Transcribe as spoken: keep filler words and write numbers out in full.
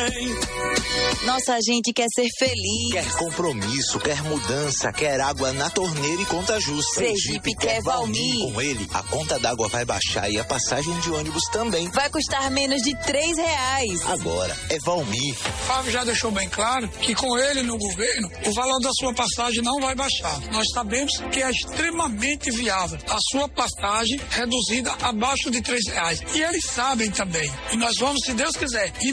também. Nossa gente quer ser feliz. Quer compromisso, quer mudança, quer água na torneira e conta justa. Sergipe quer Valmir. Com ele, a conta d'água vai baixar e a passagem de ônibus também. Vai custar menos de três reais. Agora é Valmir. O Fábio já deixou bem claro que com ele no governo, o valor da sua passagem não vai baixar. Nós sabemos que é extremamente viável a sua passagem reduzida abaixo de três reais. E eles sabem também. E nós vamos, se Deus quiser,